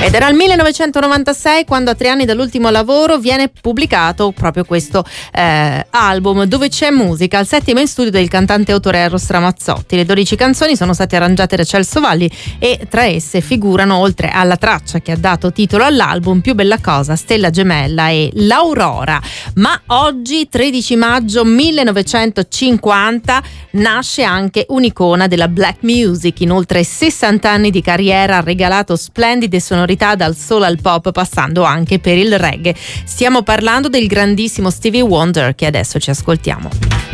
Ed era il 1996 quando, a 3 anni dall'ultimo lavoro, viene pubblicato proprio questo album, Dove c'è musica, il 7° in studio del cantante autore Eros Ramazzotti. Le 12 canzoni sono state arrangiate da Celso Valli e tra esse figurano, oltre alla traccia che ha dato titolo all'album, Più bella cosa, Stella gemella e L'Aurora. Ma oggi, 13 maggio 1950, nasce anche un'icona della black music. In oltre 60 anni di carriera ha regalato splendide sonorità dal soul al pop, passando anche per il reggae. Stiamo parlando del grandissimo Stevie Wonder, che adesso ci ascoltiamo.